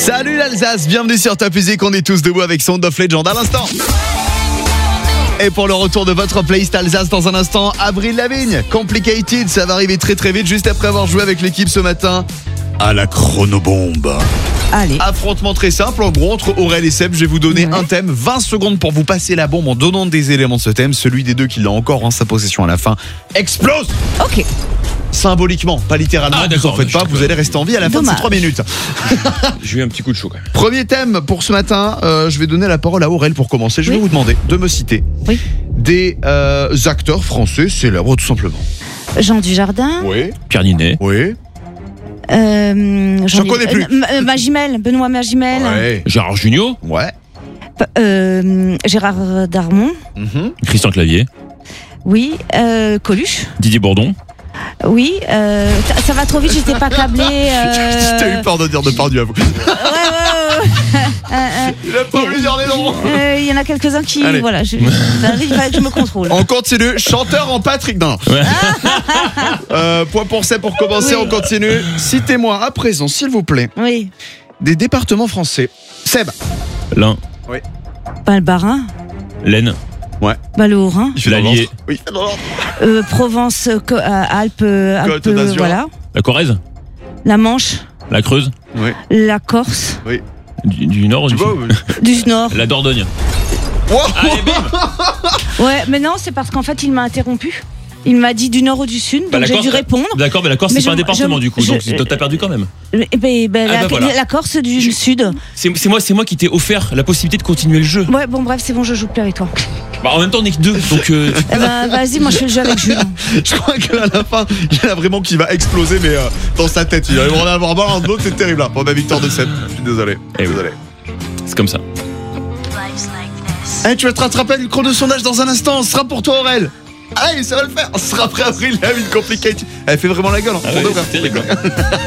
Salut l'Alsace, bienvenue sur Top Music, on est tous debout avec Sound of Legend à l'instant. Et pour le retour de votre playlist Alsace dans un instant, Avril Lavigne, Complicated, ça va arriver très très vite juste après avoir joué avec l'équipe ce matin à la chronobombe. Allez. Affrontement très simple, en gros entre Aurel et Seb, je vais vous donner un thème, 20 secondes pour vous passer la bombe en donnant des éléments de ce thème, celui des deux qui l'a encore en sa possession à la fin explose. Ok. Symboliquement, pas littéralement, vous en faites pas, vous allez rester en vie à la fin de ces 3 minutes. J'ai eu un petit coup de chaud quand même. Premier thème pour ce matin, je vais donner la parole à Aurel pour commencer. Je vais vous demander de me citer des acteurs français célèbres tout simplement. Jean Dujardin. Oui. Pierre Ninet. Oui. J'en connais plus. Magimel, Benoît Magimel. Ouais. Gérard Jugnot. Ouais. Gérard Darmon. Christian Clavier. Oui. Coluche. Didier Bourdon. Oui. Ça va trop vite, j'étais pas câblée. T'as eu peur de dire Depardieu à vous. Il a pas voulu dire les noms. Il y en a quelques-uns qui... Allez. Voilà, il fallait que je me contrôle. On continue. Chanteur en Patrick. Non. Ouais. Point pour Seb pour commencer. Oui. On continue. Citez-moi à présent, s'il vous plaît, Oui. des départements français. Seb. L'Ain. Pas le Bas-Rhin. l'Aisne. Pas le Haut-Rhin. Il fait L'Allier. Oui. Provence, Alpes, Côte d'Azur. voilà. La Corrèze. La Manche, La Creuse. Oui. la Corse, Du Nord ou Tu du vois Sud. du Nord. La Dordogne. Wow. Allez, bim. Ouais, mais non, c'est parce qu'en fait, il m'a interrompu. Il m'a dit du Nord ou du Sud, donc La j'ai Corse, dû répondre. D'accord, mais la Corse Mais c'est pas un je- département je- du coup, je- donc t'as perdu quand même. La, la Corse du Sud. C'est moi qui t'ai offert la possibilité de continuer le jeu. Ouais, bon, bref, c'est bon, je joue plus avec toi. Bah, en même temps on est que deux, donc Eh ben, vas-y, moi je fais le jeu avec Jules. Je crois qu'à la fin, il y en a vraiment qui va exploser, mais dans sa tête. Il va en avoir marre, un autre, c'est terrible. Là. Bon, bah, victoire de Seb. Je suis désolé. Eh oui. Désolé. c'est comme ça. Hey, tu vas te rattraper à le chrono sondage dans un instant. Ce sera pour toi, Aurel. Allez, ça va le faire. Ce sera après Avril Lavigne Complicated. Elle fait vraiment la gueule. Hein. Ah Pour ouais, de vrai. c'est terrible.